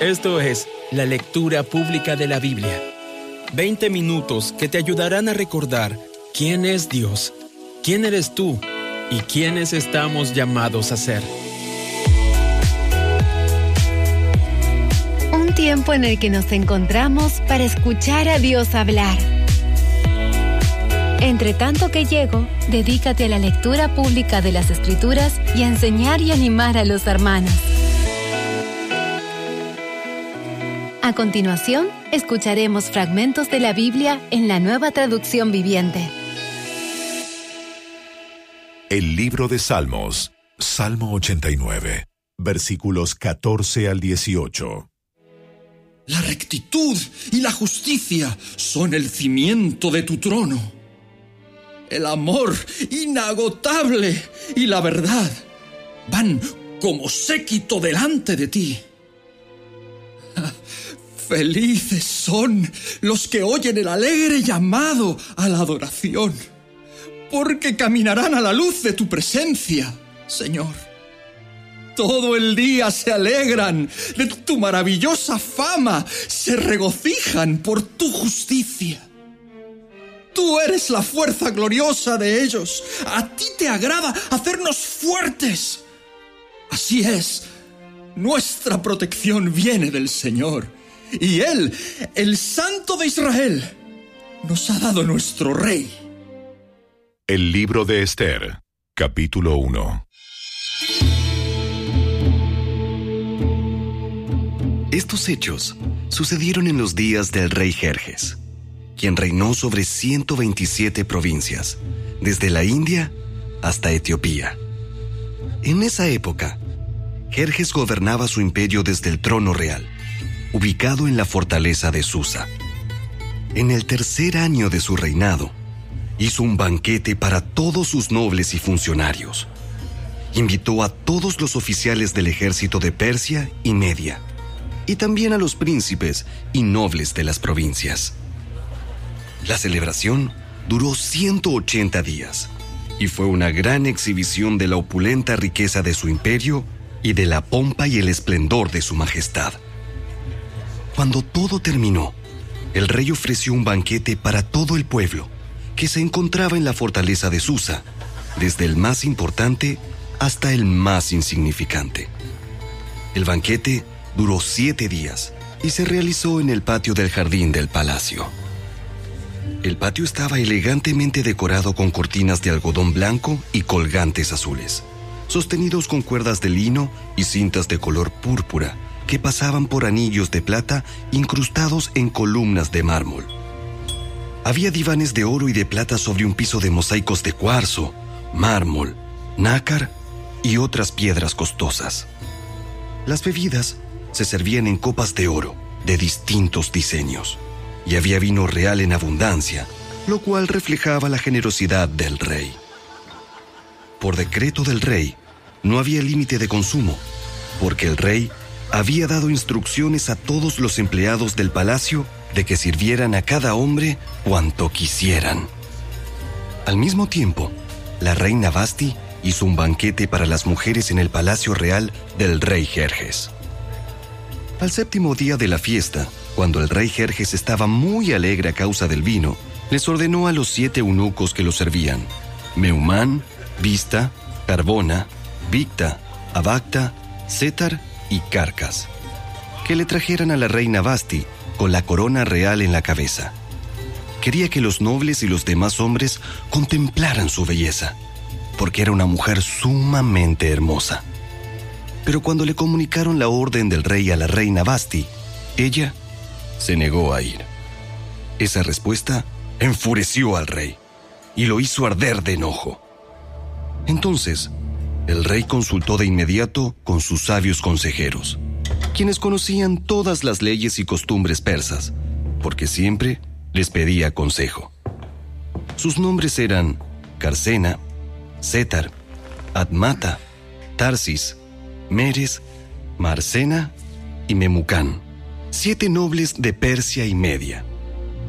Esto es la lectura pública de la Biblia. 20 minutos que te ayudarán a recordar quién es Dios, quién eres tú y quiénes estamos llamados a ser. Un tiempo en el que nos encontramos para escuchar a Dios hablar. Entre tanto que llego, dedícate a la lectura pública de las Escrituras y a enseñar y animar a los hermanos. A continuación, escucharemos fragmentos de la Biblia en la Nueva Traducción Viviente. El libro de Salmos, Salmo 89, versículos 14 al 18. La rectitud y la justicia son el cimiento de tu trono. El amor inagotable y la verdad van como séquito delante de ti. Felices son los que oyen el alegre llamado a la adoración, porque caminarán a la luz de tu presencia, Señor. Todo el día se alegran de tu maravillosa fama, se regocijan por tu justicia. Tú eres la fuerza gloriosa de ellos. A ti te agrada hacernos fuertes. Así es, nuestra protección viene del Señor. Y Él, el Santo de Israel, nos ha dado nuestro Rey. El libro de Esther, capítulo 1. Estos hechos sucedieron en los días del rey Jerjes, quien reinó sobre 127 provincias, desde la India hasta Etiopía. En esa época, Jerjes gobernaba su imperio desde el trono real, ubicado en la fortaleza de Susa. En el tercer año de su reinado, hizo un banquete para todos sus nobles y funcionarios. Invitó a todos los oficiales del ejército de Persia y Media, y también a los príncipes y nobles de las provincias. La celebración duró 180 días y fue una gran exhibición de la opulenta riqueza de su imperio y de la pompa y el esplendor de su majestad. Cuando todo terminó, el rey ofreció un banquete para todo el pueblo que se encontraba en la fortaleza de Susa, desde el más importante hasta el más insignificante. El banquete duró 7 días y se realizó en el patio del jardín del palacio. El patio estaba elegantemente decorado con cortinas de algodón blanco y colgantes azules, sostenidos con cuerdas de lino y cintas de color púrpura que pasaban por anillos de plata incrustados en columnas de mármol. Había divanes de oro y de plata sobre un piso de mosaicos de cuarzo, mármol, nácar y otras piedras costosas. Las bebidas se servían en copas de oro de distintos diseños, y había vino real en abundancia, lo cual reflejaba la generosidad del rey. Por decreto del rey, no había límite de consumo, porque el rey había dado instrucciones a todos los empleados del palacio de que sirvieran a cada hombre cuanto quisieran. Al mismo tiempo, la reina Vasti hizo un banquete para las mujeres en el palacio real del rey Jerjes. Al séptimo día de la fiesta, cuando el rey Jerjes estaba muy alegre a causa del vino, les ordenó a los 7 eunucos que lo servían, Meumán, Vista, Carbona, Victa, Abacta, Setar y Carcas, que le trajeran a la reina Vasti con la corona real en la cabeza. Quería que los nobles y los demás hombres contemplaran su belleza, porque era una mujer sumamente hermosa. Pero cuando le comunicaron la orden del rey a la reina Vasti, ella se negó a ir. Esa respuesta enfureció al rey y lo hizo arder de enojo. Entonces, el rey consultó de inmediato con sus sabios consejeros, quienes conocían todas las leyes y costumbres persas, porque siempre les pedía consejo. Sus nombres eran Carsena, Setar, Admata, Tarsis, Meres, Marsena y Memucán, 7 nobles de Persia y Media.